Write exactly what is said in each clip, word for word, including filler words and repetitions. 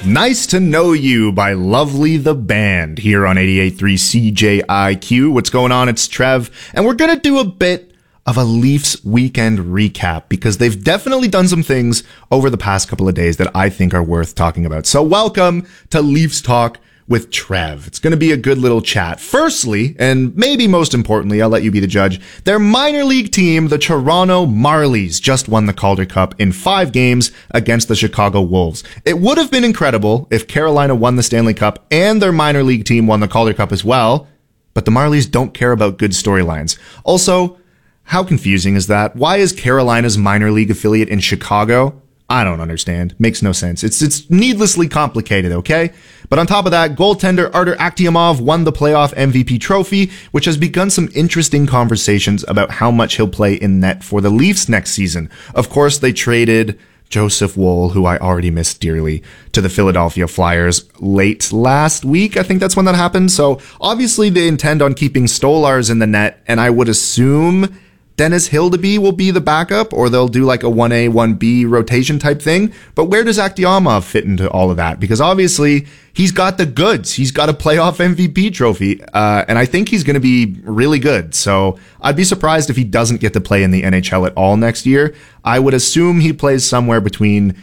Nice to Know You by Lovely the Band here on eighty-eight point three C J I Q. What's going on? It's Trev, and we're going to do a bit of a Leafs weekend recap because they've definitely done some things over the past couple of days that I think are worth talking about. So welcome to Leafs Talk with Trev. It's going to be a good little chat. Firstly, and maybe most importantly, I'll let you be the judge, their minor league team, the Toronto Marlies, just won the Calder Cup in five games against the Chicago Wolves. It would have been incredible if Carolina won the Stanley Cup and their minor league team won the Calder Cup as well, but the Marlies don't care about good storylines. Also, how confusing is that? Why is Carolina's minor league affiliate in Chicago? I don't understand. Makes no sense. It's it's needlessly complicated, okay? But on top of that, goaltender Artur Akhtiamov won the playoff M V P trophy, which has begun some interesting conversations about how much he'll play in net for the Leafs next season. Of course, they traded Joseph Woll, who I already miss dearly, to the Philadelphia Flyers late last week. I think that's when that happened. So obviously they intend on keeping Stolarz in the net, and I would assume Dennis Hildeby will be the backup, or they'll do like a one A, one B rotation type thing. But where does Akhtiamov fit into all of that? Because obviously he's got the goods. He's got a playoff M V P trophy, uh, and I think he's going to be really good. So I'd be surprised if he doesn't get to play in the N H L at all next year. I would assume he plays somewhere between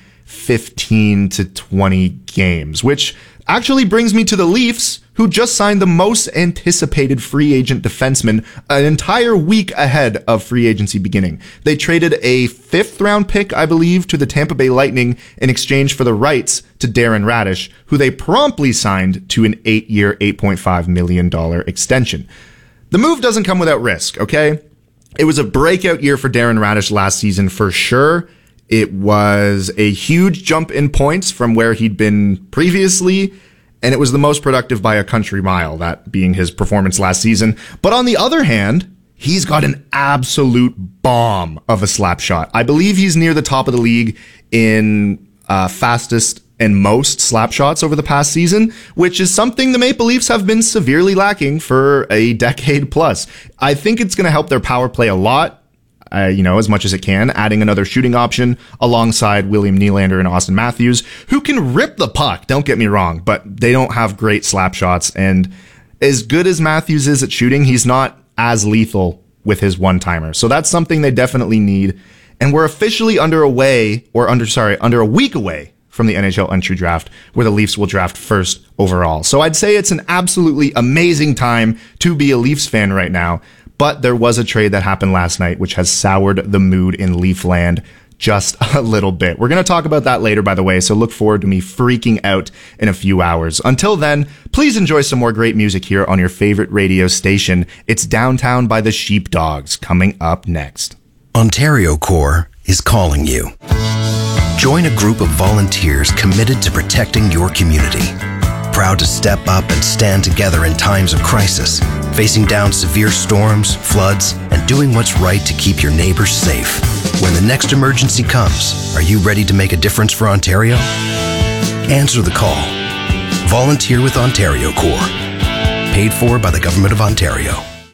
fifteen to twenty games, which actually brings me to the Leafs, who just signed the most anticipated free agent defenseman an entire week ahead of free agency beginning. They traded a fifth round pick, I believe, to the Tampa Bay Lightning in exchange for the rights to Darren Raddysh, who they promptly signed to an eight-year, eight point five million dollars extension. The move doesn't come without risk, okay? It was a breakout year for Darren Raddysh last season for sure. It was a huge jump in points from where he'd been previously, and it was the most productive by a country mile, that being his performance last season. But on the other hand, he's got an absolute bomb of a slap shot. I believe he's near the top of the league in uh, fastest and most slap shots over the past season, which is something the Maple Leafs have been severely lacking for a decade plus. I think it's going to help their power play a lot. Uh, you know, as much as it can, adding another shooting option alongside William Nylander and Austin Matthews, who can rip the puck, don't get me wrong, but they don't have great slap shots. And as good as Matthews is at shooting, he's not as lethal with his one-timer. So that's something they definitely need. And we're officially under a way, or under, sorry, under a week away from the N H L entry draft, where the Leafs will draft first overall. So I'd say it's an absolutely amazing time to be a Leafs fan right now. But there was a trade that happened last night, which has soured the mood in Leafland just a little bit. We're going to talk about that later, by the way, so look forward to me freaking out in a few hours. Until then, please enjoy some more great music here on your favorite radio station. It's Downtown by the Sheepdogs, coming up next. Ontario Corps is calling you. Join a group of volunteers committed to protecting your community. Proud to step up and stand together in times of crisis, facing down severe storms, floods, and doing what's right to keep your neighbors safe. When the next emergency comes, are you ready to make a difference for Ontario? Answer the call. Volunteer with Ontario Corps. Paid for by the Government of Ontario.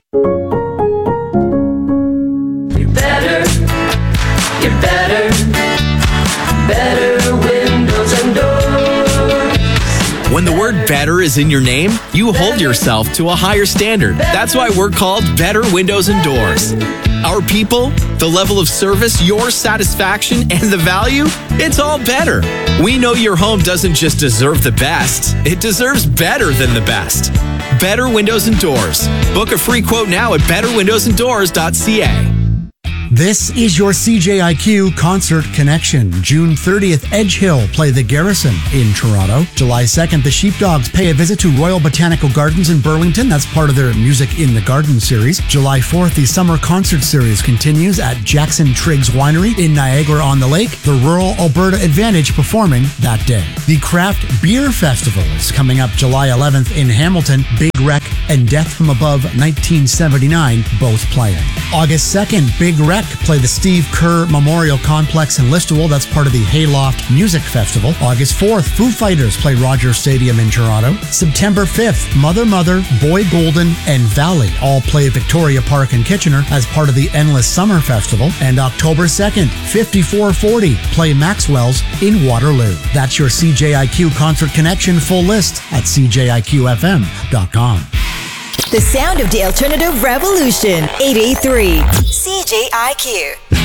You're better, you're better, better windows and doors. When the word better is in your name, you hold yourself to a higher standard. That's why we're called Better Windows and Doors. Our people, the level of service, your satisfaction, and the value, it's all better. We know your home doesn't just deserve the best, it deserves better than the best. Better Windows and Doors. Book a free quote now at better windows and doors dot c a. This is your C J I Q Concert Connection. June thirtieth, Edge Hill play the Garrison in Toronto. July second, the Sheepdogs pay a visit to Royal Botanical Gardens in Burlington. That's part of their Music in the Garden series. July fourth, the Summer Concert Series continues at Jackson Triggs Winery in Niagara-on-the-Lake. The Rural Alberta Advantage performing that day. The Craft Beer Festival is coming up July eleventh in Hamilton. Big Wreck and Death from Above nineteen seventy-nine both playing. August second, Big Wreck Beck play the Steve Kerr Memorial Complex in Listowel. That's part of the Hayloft Music Festival. August fourth, Foo Fighters play Rogers Stadium in Toronto. September fifth, Mother Mother, Boy Golden, and Valley all play Victoria Park in Kitchener as part of the Endless Summer Festival. And October second, fifty-four forty play Maxwell's in Waterloo. That's your C J I Q Concert Connection full list at c j i q f m dot com. The sound of the alternative revolution. eight eighty-three C J I Q.